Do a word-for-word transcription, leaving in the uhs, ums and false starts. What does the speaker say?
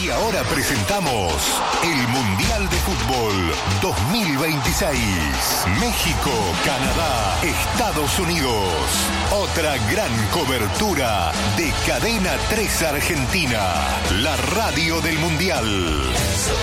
Y ahora presentamos el Mundial de Fútbol dos mil veintiséis. México, Canadá, Estados Unidos. Otra gran cobertura de Cadena tres Argentina, la radio del Mundial.